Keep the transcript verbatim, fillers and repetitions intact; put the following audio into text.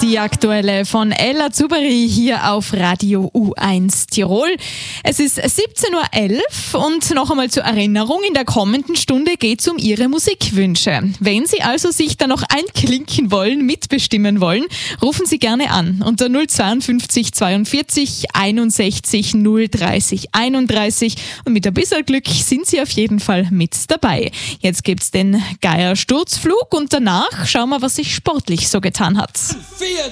die aktuelle von Ella Zuberi hier auf Radio U eins Tirol. Es ist siebzehn Uhr elf und noch einmal zur Erinnerung, in der kommenden Stunde geht es um Ihre Musikwünsche. Wenn Sie also sich da noch einklinken wollen, mitbestimmen wollen, rufen Sie gerne an unter null zweiundfünfzig zweiundvierzig einundsechzig null dreißig einunddreißig und mit ein bisschen Glück sind Sie auf jeden Fall mit dabei. Jetzt gibt's den Geier Sturzflug und danach schauen wir, was sich sportlich so getan hat. Vier.